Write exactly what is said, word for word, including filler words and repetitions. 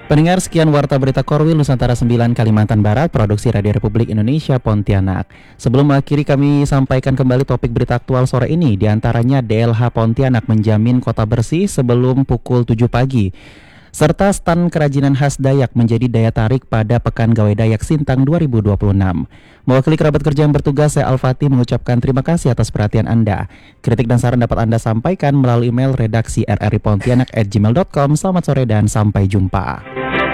Pendengar, sekian Warta Berita Korwil Nusantara sembilan Kalimantan Barat, produksi Radio Republik Indonesia Pontianak. Sebelum mengakhiri, kami sampaikan kembali topik berita aktual sore ini. Di antaranya D L H Pontianak menjamin kota bersih sebelum pukul tujuh pagi. Serta stan kerajinan khas Dayak menjadi daya tarik pada Pekan Gawe Dayak Sintang dua ribu dua puluh enam. Mewakili kerabat kerja yang bertugas, saya Al-Fatih mengucapkan terima kasih atas perhatian Anda. Kritik dan saran dapat Anda sampaikan melalui email redaksi r r i pontianak at gmail dot com. Selamat sore dan sampai jumpa.